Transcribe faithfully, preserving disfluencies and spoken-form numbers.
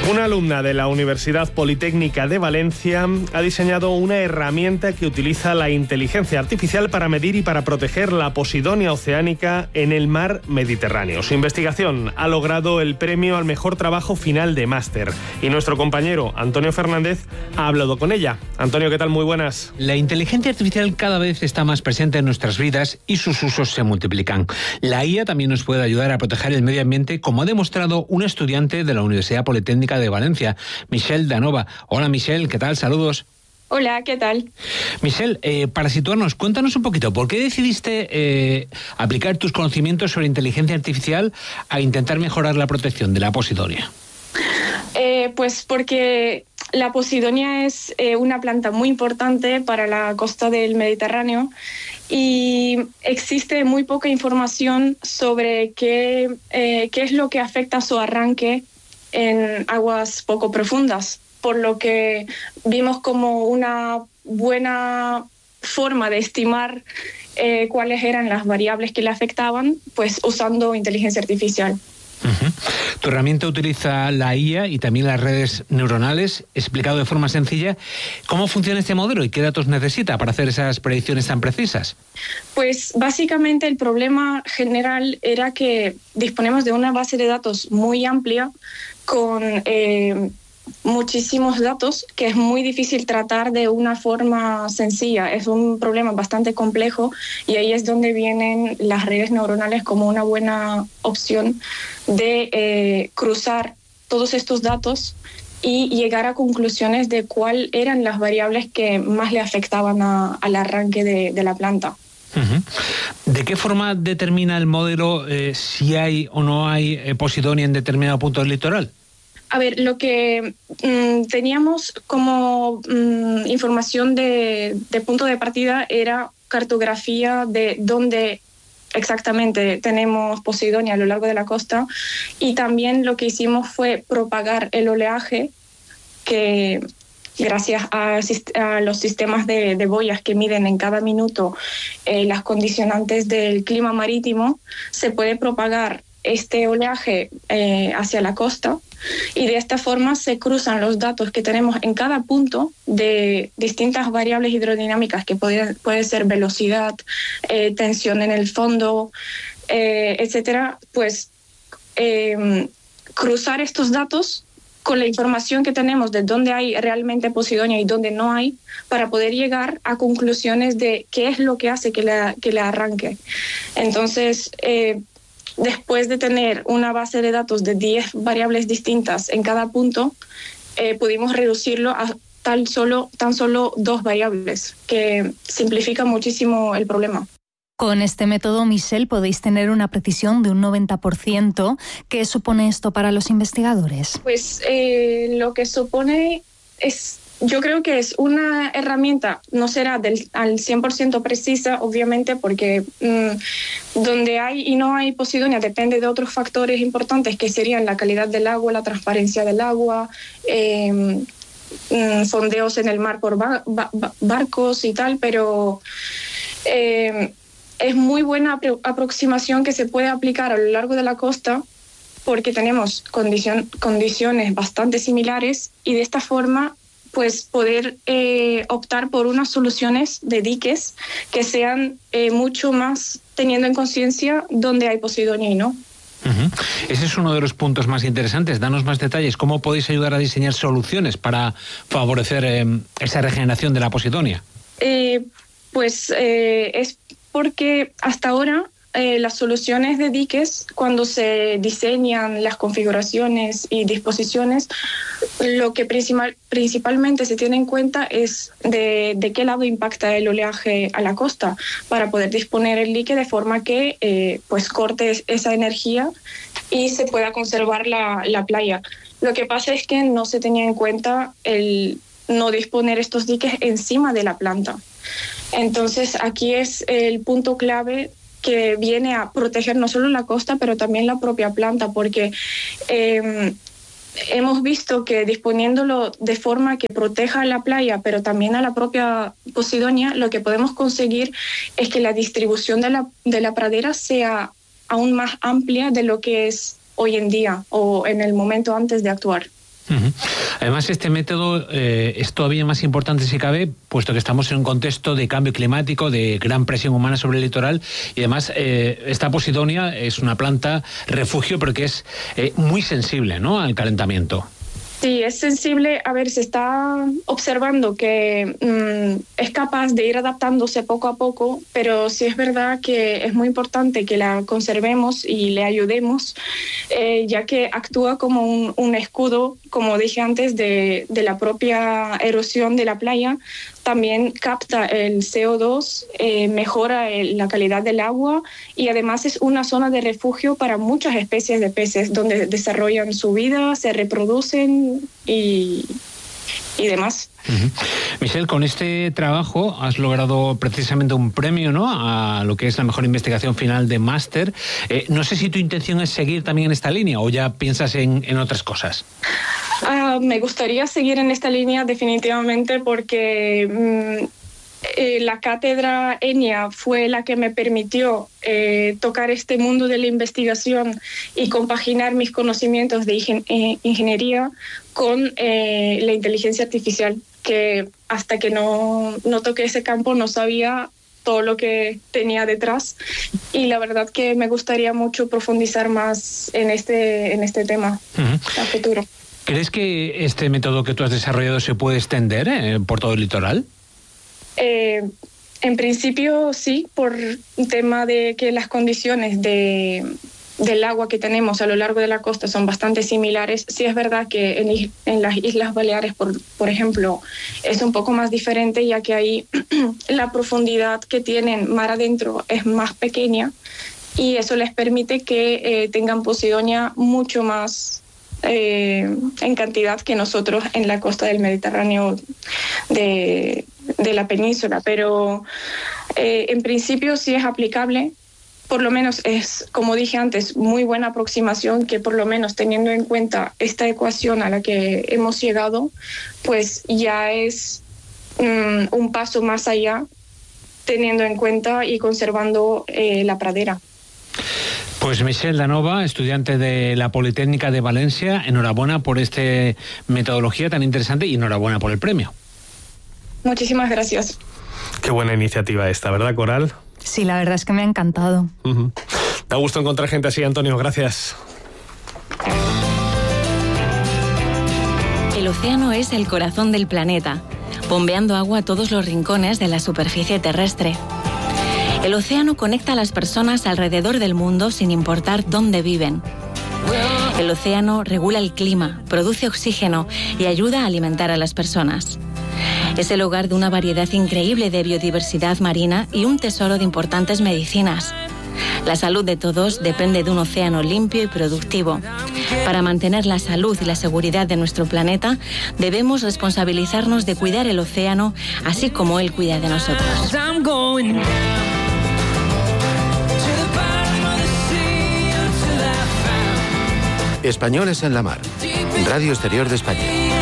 Una alumna de la Universidad Politécnica de Valencia ha diseñado una herramienta que utiliza la inteligencia artificial para medir y para proteger la posidonia oceánica en el mar Mediterráneo. Su investigación ha logrado el premio al mejor trabajo final de máster y nuestro compañero Antonio Fernández ha hablado con ella. Antonio, ¿qué tal? Muy buenas. La inteligencia artificial cada vez está más presente en nuestras vidas y sus usos se multiplican. La I A también nos puede ayudar a proteger el medio ambiente, como ha demostrado un estudiante de la Universidad Politécnica de Valencia, Michelle Danova. Hola Michelle, ¿qué tal? Saludos. Hola, ¿qué tal? Michelle, eh, para situarnos, cuéntanos un poquito, ¿por qué decidiste eh, aplicar tus conocimientos sobre inteligencia artificial a intentar mejorar la protección de la posidonia? Eh, pues porque la posidonia es eh, una planta muy importante para la costa del Mediterráneo y existe muy poca información sobre qué, eh, qué es lo que afecta a su arranque en aguas poco profundas, por lo que vimos como una buena forma de estimar eh, cuáles eran las variables que le afectaban, pues usando inteligencia artificial. Uh-huh. Tu herramienta utiliza la I A y también las redes neuronales. Explicado de forma sencilla, ¿cómo funciona este modelo y qué datos necesita para hacer esas predicciones tan precisas? Pues básicamente el problema general era que disponemos de una base de datos muy amplia con eh, muchísimos datos que es muy difícil tratar de una forma sencilla. Es un problema bastante complejo y ahí es donde vienen las redes neuronales como una buena opción de eh, cruzar todos estos datos y llegar a conclusiones de cuáles eran las variables que más le afectaban a, al arranque de, de la planta. Uh-huh. ¿De qué forma determina el modelo eh, si hay o no hay eh, posidonia en determinado punto del litoral? A ver, lo que mmm, teníamos como mmm, información de, de punto de partida era cartografía de dónde exactamente tenemos posidonia a lo largo de la costa, y también lo que hicimos fue propagar el oleaje que, gracias a, a los sistemas de, de boyas que miden en cada minuto eh, las condicionantes del clima marítimo, se puede propagar este oleaje eh, hacia la costa, y de esta forma se cruzan los datos que tenemos en cada punto de distintas variables hidrodinámicas que puede, puede ser velocidad, eh, tensión en el fondo, eh, etcétera. Pues eh, cruzar estos datos con la información que tenemos de dónde hay realmente posidonia y dónde no hay, para poder llegar a conclusiones de qué es lo que hace que la, que la arranque. Entonces, eh, después de tener una base de datos de diez variables distintas en cada punto, eh, pudimos reducirlo a tan solo, tan solo dos variables, que simplifica muchísimo el problema. Con este método, Michelle, podéis tener una precisión de un noventa por ciento. ¿Qué supone esto para los investigadores? Pues eh, lo que supone es... Yo creo que es una herramienta, no será del, al cien por ciento precisa, obviamente, porque mmm, donde hay y no hay posidonia depende de otros factores importantes, que serían la calidad del agua, la transparencia del agua, eh, mmm, sondeos en el mar por ba- ba- barcos y tal, pero eh, es muy buena apro- aproximación que se puede aplicar a lo largo de la costa, porque tenemos condicion- condiciones bastante similares, y de esta forma pues poder eh, optar por unas soluciones de diques que sean eh, mucho más teniendo en conciencia dónde hay posidonia y no. Uh-huh. Ese es uno de los puntos más interesantes. Danos más detalles. ¿Cómo podéis ayudar a diseñar soluciones para favorecer eh, esa regeneración de la posidonia? Eh, pues eh, es porque hasta ahora Eh, las soluciones de diques, cuando se diseñan las configuraciones y disposiciones, lo que principal, principalmente se tiene en cuenta es de, de qué lado impacta el oleaje a la costa, para poder disponer el dique de forma que eh, pues corte esa energía y se pueda conservar la, la playa. Lo que pasa es que no se tenía en cuenta el no disponer estos diques encima de la planta. Entonces aquí es el punto clave, que viene a proteger no solo la costa, pero también la propia planta, porque eh, hemos visto que disponiéndolo de forma que proteja a la playa, pero también a la propia posidonia, lo que podemos conseguir es que la distribución de la, de la pradera sea aún más amplia de lo que es hoy en día o en el momento antes de actuar. Uh-huh. Además, este método eh, es todavía más importante si cabe, puesto que estamos en un contexto de cambio climático, de gran presión humana sobre el litoral, y además eh, esta posidonia es una planta refugio, pero que es eh, muy sensible, ¿no?, al calentamiento. Sí, es sensible. A ver, se está observando que mmm, es capaz de ir adaptándose poco a poco, pero sí es verdad que es muy importante que la conservemos y le ayudemos, eh, ya que actúa como un, un escudo, como dije antes, de, de la propia erosión de la playa. También capta el C O dos, eh, mejora el, la calidad del agua y además es una zona de refugio para muchas especies de peces donde desarrollan su vida, se reproducen y, y demás. Uh-huh. Michelle, con este trabajo has logrado precisamente un premio, ¿no?, a lo que es la mejor investigación final de máster. Eh, no sé si tu intención es seguir también en esta línea o ya piensas en, en otras cosas. Uh, me gustaría seguir en esta línea definitivamente porque mmm, eh, la cátedra ENIA fue la que me permitió eh, tocar este mundo de la investigación y compaginar mis conocimientos de ingen- eh, ingeniería con eh, la inteligencia artificial, que hasta que no, no toqué ese campo no sabía todo lo que tenía detrás, y la verdad que me gustaría mucho profundizar más en este, en este tema uh-huh. a futuro. ¿Crees que este método que tú has desarrollado se puede extender eh, por todo el litoral? Eh, en principio sí, por un tema de que las condiciones de, del agua que tenemos a lo largo de la costa son bastante similares. Sí es verdad que en, en las Islas Baleares, por, por ejemplo, es un poco más diferente, ya que ahí la profundidad que tienen mar adentro es más pequeña y eso les permite que eh, tengan posidonia mucho más Eh, en cantidad que nosotros en la costa del Mediterráneo de, de la península, pero eh, en principio sí es aplicable. Por lo menos es, como dije antes, muy buena aproximación, que por lo menos teniendo en cuenta esta ecuación a la que hemos llegado, pues ya es um, un paso más allá, teniendo en cuenta y conservando eh, la pradera. Pues Michelle Danova, estudiante de la Politécnica de Valencia, enhorabuena por esta metodología tan interesante y enhorabuena por el premio. Muchísimas gracias. Qué buena iniciativa esta, ¿verdad, Coral? Sí, la verdad es que me ha encantado. Uh-huh. Da gusto encontrar gente así, Antonio, gracias. El océano es el corazón del planeta, bombeando agua a todos los rincones de la superficie terrestre. El océano conecta a las personas alrededor del mundo sin importar dónde viven. El océano regula el clima, produce oxígeno y ayuda a alimentar a las personas. Es el hogar de una variedad increíble de biodiversidad marina y un tesoro de importantes medicinas. La salud de todos depende de un océano limpio y productivo. Para mantener la salud y la seguridad de nuestro planeta, debemos responsabilizarnos de cuidar el océano, así como él cuida de nosotros. Españoles en la Mar, Radio Exterior de España.